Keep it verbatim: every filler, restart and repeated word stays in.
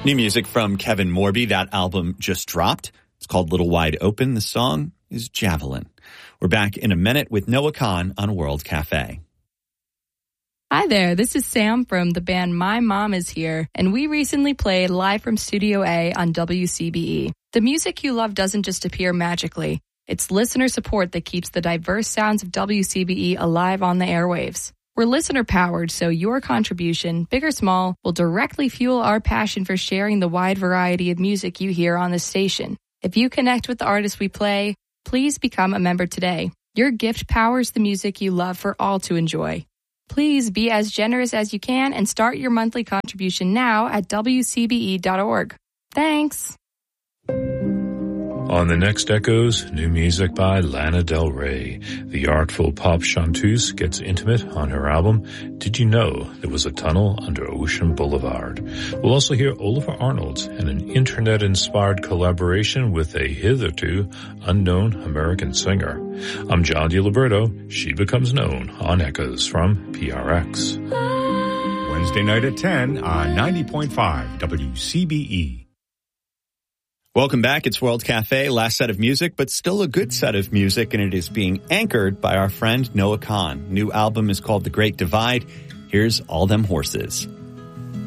New music from Kevin Morby. That album just dropped. It's called Little Wide Open. The song is Javelin. We're back in a minute with Noah Kahan on World Cafe. Hi there, this is Sam from the band My Mom Is Here, and we recently played live from Studio A on W C B E. The music you love doesn't just appear magically. It's listener support that keeps the diverse sounds of W C B E alive on the airwaves. We're listener-powered, so your contribution, big or small, will directly fuel our passion for sharing the wide variety of music you hear on this station. If you connect with the artists we play, please become a member today. Your gift powers the music you love for all to enjoy. Please be as generous as you can and start your monthly contribution now at W C B E dot org. Thanks! On the next Echoes, new music by Lana Del Rey. The artful pop chanteuse gets intimate on her album, Did You Know There Was a Tunnel Under Ocean Boulevard? We'll also hear Oliver Arnold and an internet-inspired collaboration with a hitherto unknown American singer. I'm John DiLiberto. She becomes known on Echoes from P R X. Wednesday night at ten on ninety point five W C B E. Welcome back. It's World Cafe. Last set of music, but still a good set of music, and it is being anchored by our friend Noah Kahan. New album is called The Great Divide. Here's All Them Horses.